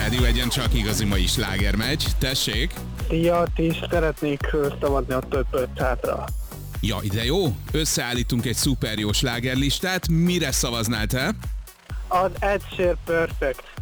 Rádió Egyen csak igazi mai slágermegy. Tessék! Szia, ti is szeretnék szavazni a több hátra. Ja, ide jó? Összeállítunk egy szuper jó slágerlistát. Mire szavaznál te? Az Ed Sheeran Perfect.